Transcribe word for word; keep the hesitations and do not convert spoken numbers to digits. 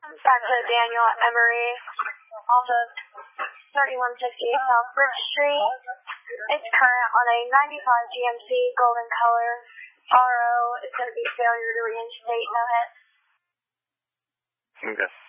Back to Daniel Emery, off of thirty-one fifty-eight South Bridge Street. It's current on a ninety-five G M C golden color. R O is going to be failure to reinstate, no hit. Okay.